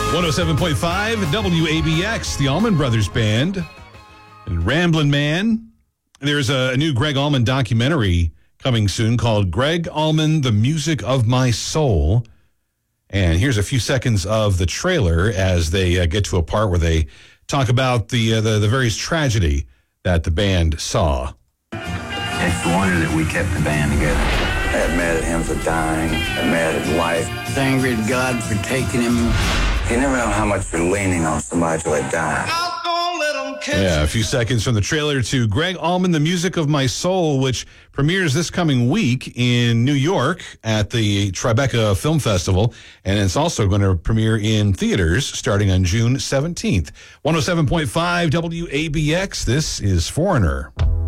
107.5 WABX, the Allman Brothers Band, and Ramblin' Man. There's a new Greg Allman documentary coming soon called Greg Allman, The Music of My Soul. And here's a few seconds of the trailer as they get to a part where they talk about the various tragedy that the band saw. It's a wonder that we kept the band together. I got mad at him for dying. I got mad at life. I was angry at God for taking him. You never know how much you're leaning on somebody till they die. Yeah, a few seconds from the trailer to Greg Allman, The Music of My Soul, which premieres this coming week in New York at the Tribeca Film Festival. And it's also going to premiere in theaters starting on June 17th. 107.5 WABX, this is Foreigner.